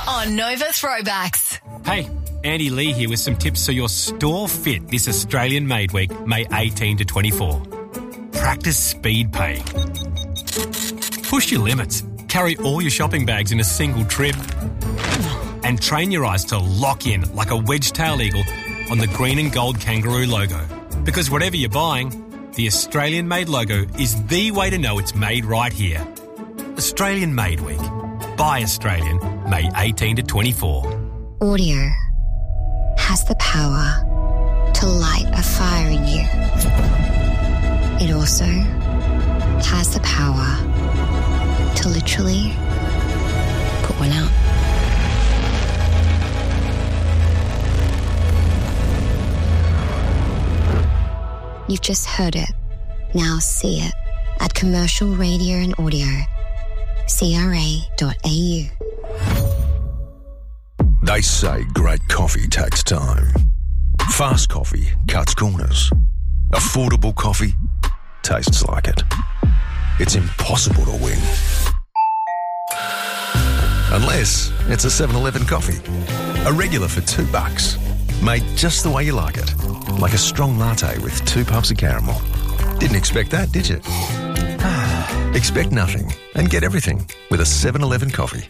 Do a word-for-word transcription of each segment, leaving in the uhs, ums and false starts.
on Nova Throwbacks. Hey, Andy Lee here with some tips so you're store fit this Australian Made Week, May eighteenth to twenty-four. Practice speed paying. Push your limits. Carry all your shopping bags in a single trip. And train your eyes to lock in like a wedge-tailed eagle on the green and gold kangaroo logo. Because whatever you're buying, the Australian-made logo is the way to know it's made right here. Australian Made Week. Buy Australian, May eighteenth to twenty-four. Audio has the power to light a fire in you. It also has the power to literally put one out. You've just heard it. Now see it at Commercial Radio and Audio. C R A dot A U. They say great coffee takes time. Fast coffee cuts corners. Affordable coffee tastes like it. It's impossible to win. Unless it's a seven eleven coffee. A regular for two bucks. Made just the way you like it. Like a strong latte with two puffs of caramel. Didn't expect that, did you? Expect nothing and get everything with a seven eleven coffee.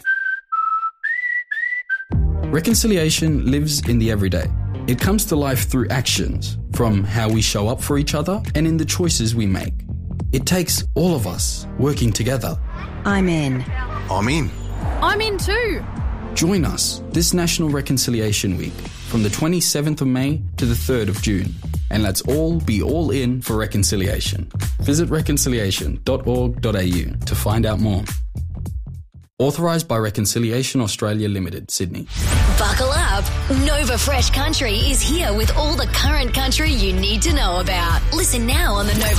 Reconciliation lives in the everyday. It comes to life through actions, from how we show up for each other and in the choices we make. It takes all of us working together. I'm in. I'm in. I'm in too. Join us this National Reconciliation Week from the twenty-seventh of May to the third of June. And let's all be all in for reconciliation. Visit reconciliation dot org dot a u to find out more. Authorised by Reconciliation Australia Limited, Sydney. Buckle up. Nova Fresh Country is here with all the current country you need to know about. Listen now on the Nova